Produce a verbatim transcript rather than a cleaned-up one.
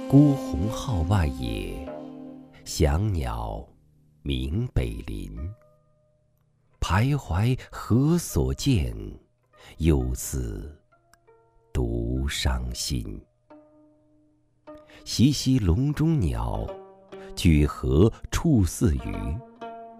孤鸿号外野，翔鸟鸣北林。徘徊何所见？又似独伤心。习习笼中鸟，举何处似鱼？